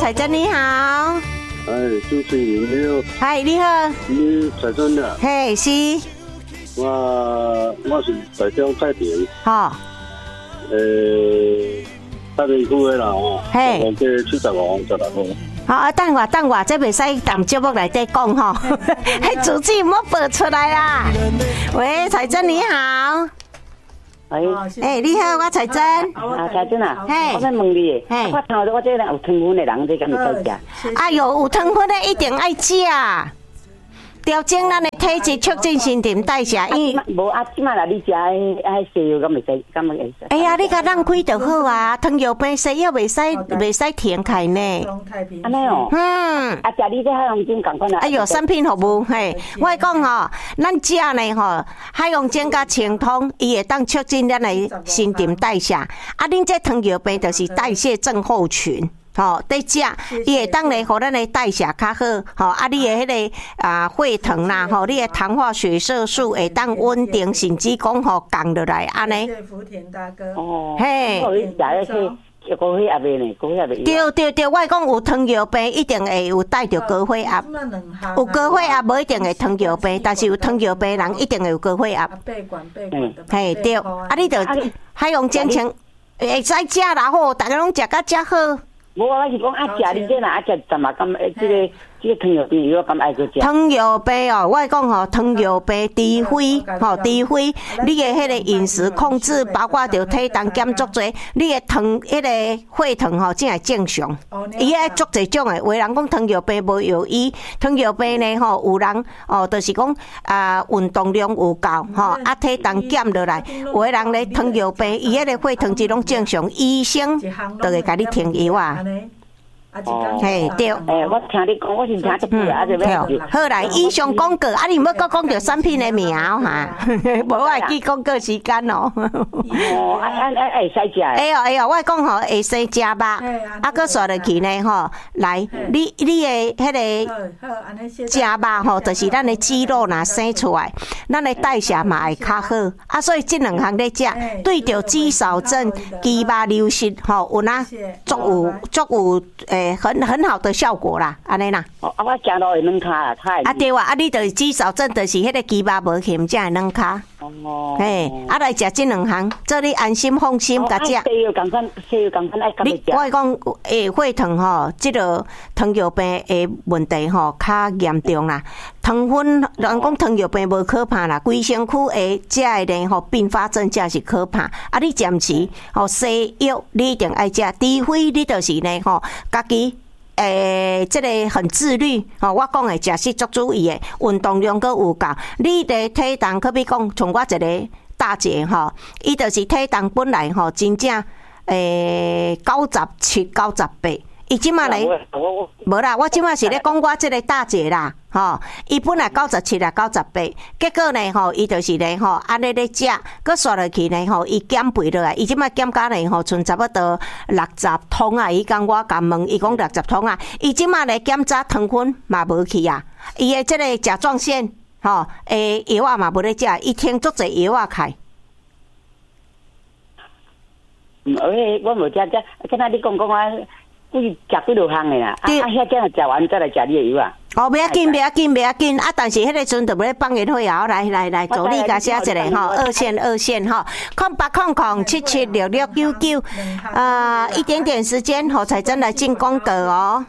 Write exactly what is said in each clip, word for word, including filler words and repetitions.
彩珍你好。 哎，主持人你好。 嗨，你好。 你彩珍啊？ 嘿，是。 我我是台中太平。 好。 诶，太平区的啦哦。嘿。我这七十五、十六号。 好啊，等我等我，这袂使当节目内底讲吼，迄主持唔好报出来啦。喂，彩珍你好。 喂， 哎，你好，我彩珍。 啊，彩珍啊，我在问你，我听到我这个有糖分的人，你敢会使食？ 哎呦，有糖分的一定爱食。调整咱的体质，促进新陈代谢。因为无啊，即摆啦，你食迄迄西药，敢袂使，敢会使？ 哎呀，你甲让开就好啊！糖尿病西药袂使袂使停开呢。 安尼哦。 嗯。 啊，食你这海洋精共款啊。 哎呦，产品服务嘿，我讲吼，咱食呢吼，海洋精甲清通，伊会当促进咱的新陈代谢。啊，恁这糖尿病就是代谢症候群。吼，在食，伊会当来，互咱的代谢较好。吼，啊，你的迄个啊血糖啦，吼，你的糖化血色素会当稳定，甚至讲吼降落来，安尼。 福田大哥。 哦。嘿。我食迄些。高血压的呢，高血压的。 对对对，我讲有糖尿病一定会有带着高血压，有高血压无一定会糖尿病，但是有糖尿病人一定会有高血压。 背管背管的。 嘿对，啊你着海洋精清会使食啦吼，大家拢食甲食好。 无我是讲啊，食你这啦，啊食怎啊咁诶，这个这个糖尿病药咁爱去食。 糖尿病哦，我讲吼，糖尿病低血，吼低血，你的迄个饮食控制，包括着体重减足侪，你的糖迄个血糖吼，才会正常。伊爱足侪种诶，有人讲糖尿病无药医，糖尿病呢吼，有人哦，就是讲啊，运动量有够吼，啊体重减落来，有诶人咧糖尿病，伊迄个血糖值拢正常，医生就会甲你停药啊。 哦， 嘿对， 诶，我听你讲，我是听一句啊，就要好啦，以上广告，啊，你唔要搁讲着产品的名哈，无我会记广告时间哦。 哦，啊啊啊，会使食。 哎呦哎呦，我讲吼会使食肉，啊，搁刷落去呢吼，来，你你的迄个食肉吼，就是咱的肌肉若生出来，咱的代谢嘛会较好，啊，所以这两项咧食，对着肌少症、肌肉流失吼，有哪足有足有诶。很很好的效果啦，安尼啦。 哦，啊，我行路会软脚啦，太。 啊对啊，啊你就是肌少症，就是迄个肌肉无欠，才会软脚。哦。嘿，啊来食这两项，做你安心放心甲食。 西药共款，西药共款爱甲你食。 我讲诶，血糖吼，即个糖尿病诶问题吼，较严重啦。糖分，人讲糖尿病无可怕啦，规身躯诶，食诶呢吼并发症才是可怕。啊，你暂时吼西药你一定爱食，除非你就是呢吼，家己。诶，即、欸、个很自律吼，我讲诶，食食足注意诶，运动量阁有够。你的体重，可比讲，从我一个大姐吼，伊就是体重本来吼，真正诶九十七、九十八。伊即马来，无啦，我即马是咧讲我即个大姐啦，吼，伊本来九十七啦，九十八，结果呢，吼，伊就是咧吼，安尼咧食，佮刷落去呢，吼，伊减肥落来，伊即马减到呢，吼，剩差不多六十桶啊，伊讲我甲问，伊讲六十桶啊，伊即马咧减早糖分嘛无去啊，伊的即个甲状腺，吼，诶，药啊嘛无咧食，伊听足侪药啊开。 嗯，诶，我无食食，今仔你讲讲啊。几食几落项的啦，啊啊，遐这样食完再来食你的药啊。 哦，不要紧，不要紧，不要紧啊！但是迄个阵就要放烟火啊！来来来，助你甲写一个吼，二线二线吼，空八空空七七六六九九，啊，一点点时间，好才真来进广告哦。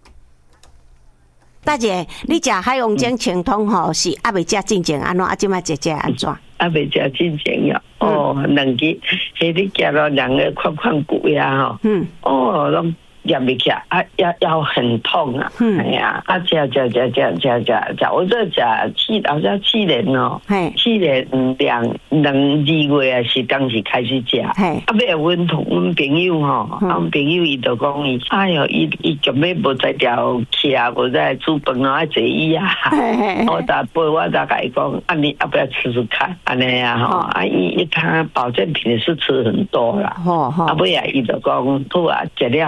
大姐，你食海洋精清通吼是还未食进前安怎？啊，即摆食食安怎？ 还未食进前哟。哦，两支，迄你食了两个宽宽骨呀吼。嗯。哦，拢。压不起，啊腰腰很痛啊！嗯、哎呀，啊吃吃吃吃吃吃吃，我这吃去好像去年哦，去年两两二月啊是当时开始吃，啊尾阮同阮朋友吼，阮朋友伊就讲伊，哎哟，伊伊做咩无在条吃啊，无在煮饭啊，爱坐椅啊，我大杯我大概讲，啊你要不要吃吃看？安尼啊吼，啊伊他保健品是吃很多啦，啊尾啊伊就讲好啊，食了吼，即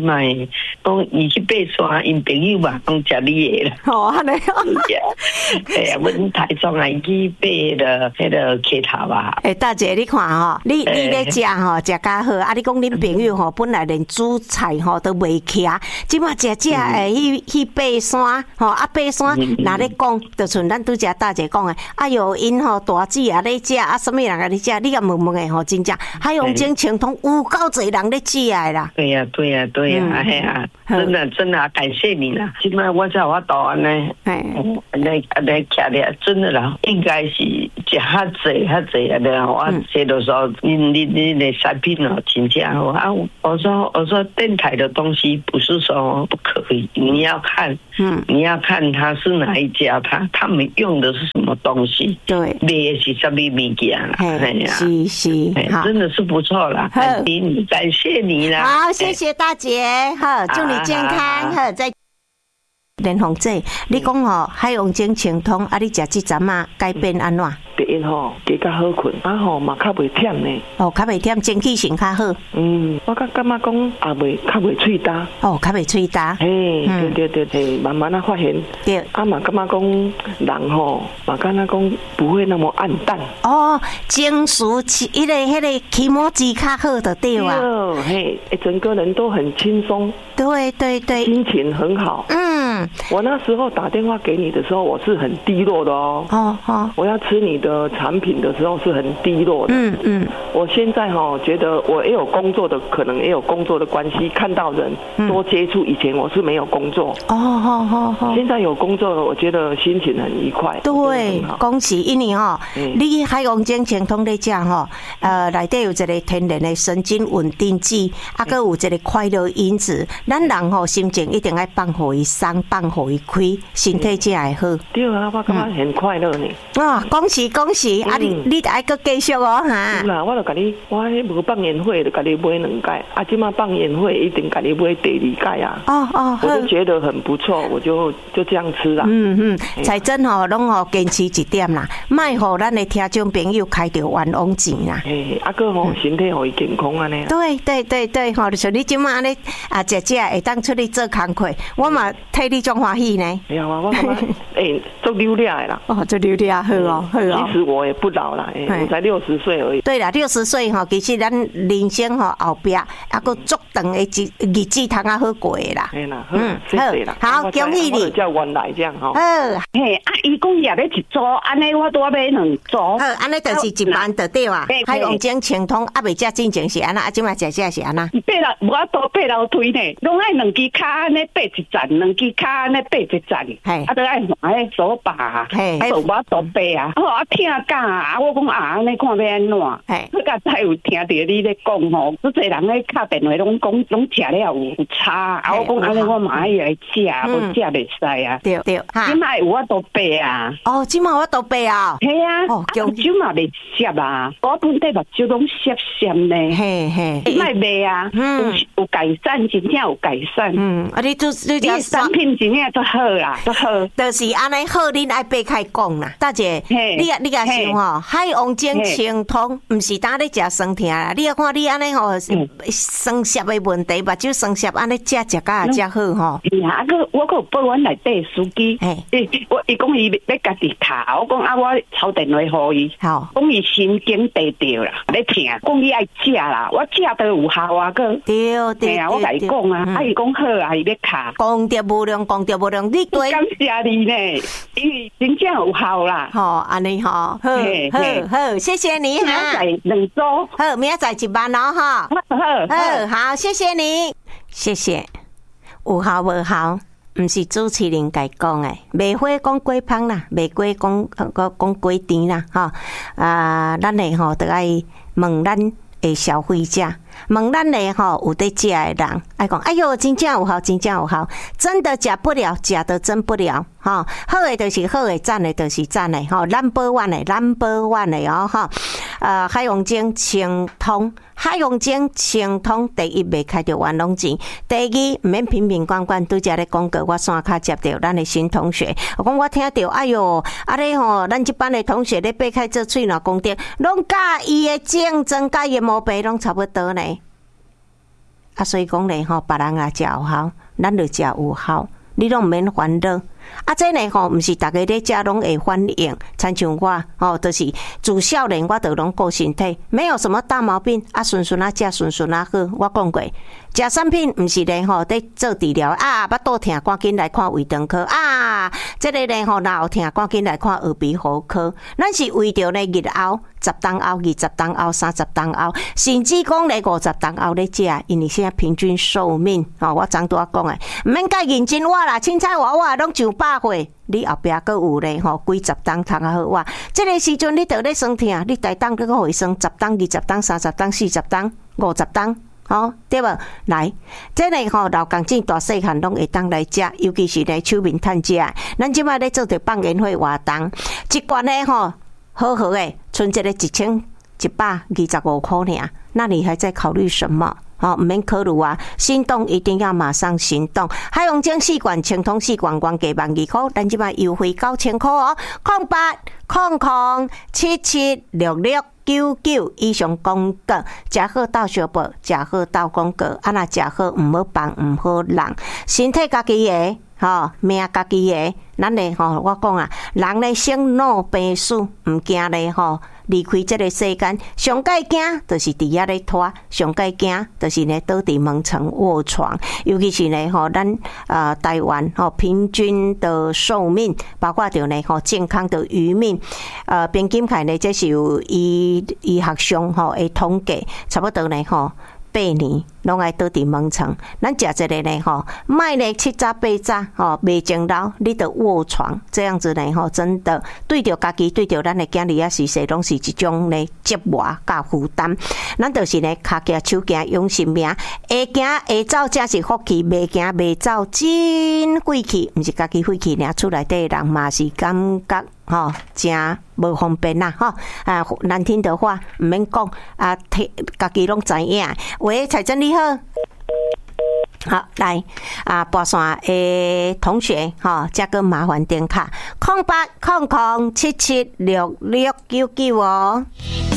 卖讲伊去爬山，因朋友嘛讲食你的啦。 哦，安尼。 哎呀，阮台中啊去爬了迄个溪头啊。 哎，大姐，你看吼，你你咧食吼，食较好，啊，你讲恁朋友吼，本来连煮菜吼都袂徛，即马食食会去去爬山，吼啊爬山，若咧讲，就像咱拄则大姐讲的，哎哟，因吼大姊也咧食，啊，什么人啊咧食，你甲问问的吼，真正海洋精情通有够侪人咧食的啦。 对呀，对呀，对呀，哎呀，真的真的感谢你啦！即摆我才我到安尼，哎，安尼安尼徛咧，真的啦，应该是食较济较济啊！然后我写的时候，你你你的产品哦，真正好啊！我说我说电台的东西不是说不可以，你要看，嗯，你要看它是哪一家，他他们用的是什么东西， 对， 卖的是什么物件， 哎呀，是是， 真的是不错啦，感谢你，感谢你啦， 好，谢谢大姐，好，祝你健康，好，再。连红姐，你讲吼海洋精情通，啊，你食即阵啊改变安怎？ 第一吼，加较好困，啊吼嘛较袂忝呢。 哦，较袂忝，精气神较好。 嗯，我感感觉讲也袂较袂喙焦。 哦，较袂喙焦。 嘿，对对对对，慢慢啊发现。对。啊嘛感觉讲人吼嘛感觉讲不会那么暗淡。 哦，情绪迄个迄个起毛机较好的对啊。 对，嘿，整个人都很轻松。 对对对。 心情很好。嗯。我那时候打电话给你的时候，我是很低落的哦。哦哦。我要吃你的产品的时候是很低落的。嗯嗯。我现在哈觉得我也有工作的，可能也有工作的关系，看到人多接触。以前我是没有工作。哦哦哦哦。现在有工作了，我觉得心情很愉快。 对，恭喜！因为哈，你海洋精情通在讲哈，呃，内底有一个天然的神经稳定剂，啊，佮有一个快乐因子。咱人吼心情一定要放互伊松，放互伊开，身体才会好。 对啊，我感觉很快乐呢。 啊，恭喜恭喜！啊，你你爱佮继续哦哈。 有啦，我就甲你，我迄无放烟火就甲你买两盖，啊，即马放烟火一定甲你买第二盖啊。哦哦，我就觉得很不错，我就就这样吃啦。 嗯嗯，彩珍吼，拢吼坚持一点啦，莫互咱的听众朋友开着冤枉钱啦。 嘿，啊个吼身体互伊健康安尼。 对对对对，吼，就像你即马安尼啊，食食会当出去做工课，我嘛替你种欢喜呢。 没有啊，我感觉诶，做溜俩的啦。 哦，做溜俩好哦，好哦。 其实我也不老啦，我才六十岁而已。 对啦，六十岁吼，其实咱人生吼后壁还佫足长的日日子通啊好过的啦。 嘿啦，嗯，谢谢啦。 好，恭喜你。 叫原来这样吼。 好，嘿，啊，伊讲也咧一组，安尼我多买两组。好， 安尼就是一万就对啊。海洋精情通啊，未食进前是安那，啊，即卖食食是安那。 爬楼，我多爬楼梯呢，拢爱两支骹安尼爬一站，两支骹安尼爬一站。嘿，啊，都爱爱手把，嘿，手把多爬啊。哦，啊，听讲啊，我讲啊，安尼看要安怎？嘿，我甲才有听到你咧讲吼，好侪人咧敲电话拢讲拢食了有差，啊，我讲安尼我嘛爱来食，无食袂使啊。对对，即卖有法度爬啊。 哦，即卖有法度爬啊。 系啊，哦，目睭嘛袂涩啊，我本地目睭拢涩涩呢。嘿嘿，即卖爬啊，嗯，有改善，真正有改善。嗯， 啊，你都你你产品真正都好啦，都好。 就是安尼好，恁爱爬开讲啦，大姐，你你也想吼，海洋精情通，毋是当咧食酸甜啦。你看你安尼吼，酸涩的问题，目睭酸涩，安尼食食甲食好吼。 啊，个我个报阮内底司机，诶，我伊讲伊要家己卡，我讲啊，我抄电话互伊，好，讲伊神经地着啦，咧听，讲你爱食啦，我食都有效啊，个对对啊，我甲伊讲啊，啊伊讲好啊，伊要卡， 功德无量，功德无量，你对， 感谢你呢，因为真正有效啦， 吼，安尼吼，好，好，好，谢谢你哈， 两周， 好，明仔载一万哦，哈， 好， 好，好，谢谢你，谢谢，有效无效？毋是主持人家讲诶，卖花讲过芳啦，卖粿讲讲讲粿甜啦，吼啊，咱诶吼得爱问咱诶消费者，问咱诶吼有得食诶人，爱讲哎哟，真正有效，真正有效，真的食不了，食得真不了，吼，好诶就是好诶，赞诶就是赞诶，吼 ，number one 诶 ，number one 诶哦，吼，呃，海洋精情通。海洋精情通第一袂开着冤枉钱，第二毋免瓶瓶罐罐拄则咧广告，我线卡接着咱的新同学，我讲我听着，哎哟，啊咧吼，咱即班的同学咧爬开做喙若功德，拢甲伊的竞争，甲伊的毛病拢差不多呢。 啊，所以讲咧吼，别人也食有效，咱就食有效，你拢毋免烦恼。啊，这呢吼，毋是逐个咧食拢会反应，亲像我吼，就是自少年我就拢顾身体，没有什么大毛病，啊，顺顺啊食，顺顺啊好。我讲过，食产品毋是咧吼，在做治疗啊，巴肚疼赶紧来看胃肠科啊，这个咧吼脑疼赶紧来看耳鼻喉科，咱是为着咧日后十当后、二十当后、三十当后，甚至讲咧五十当后咧食，因为现在平均寿命吼，我昨拄仔讲诶，毋免介认真活啦，凊彩活活拢上百岁，你后壁阁有咧吼几十当通啊好活，这个时阵你着咧算疼，你台当阁会算十当、二十当、三十当、四十当、五十当。好，对无？来，这个吼老公子大细汉拢会当来食，尤其是咧手面趁食。咱即摆咧做着放烟火活动，一罐咧吼好好诶，剩一个一千一百二十五块尔，那你还在考虑什么？好，唔免考虑啊！行动一定要马上行动。海洋精细管、清通细管，原价万二块，咱即摆优惠九千块哦。空八空空七七六六九九以上广告，食好到小报，食好到广告，啊那食好唔好放唔好人，身体家己的。吼，命家己的，咱咧吼，我讲啊，人咧生老病死，毋惊咧吼，离开这个世间，上介惊就是伫遐咧拖，上介惊就是咧倒伫门床卧床，尤其是咧吼，咱呃台湾吼平均的寿命，包括着咧吼健康的余命，呃，平均起来这是有医医学上吼会统计，差不多咧吼。八年拢爱倒伫门床，咱食一个呢吼，卖咧七早八早吼，未前老你得卧床，这样子呢吼，真的对着家己，对着咱的囝儿啊，是说拢是一种呢折磨甲负担。咱就是呢，骹行手行用性命，会行会走才是福气，袂行袂走真贵气，毋是家己废气，尔厝内底人嘛是感觉。吼，真无方便啦，吼啊难听的话唔免讲啊，家己拢知影。喂，彩珍你好，好来啊，拨线诶同学，吼，加个麻烦点卡空八空空七七六六九九哦。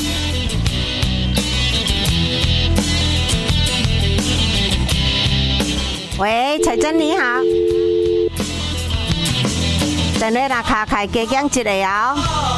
喂，彩珍你好。等你啦，卡开加减一个哦。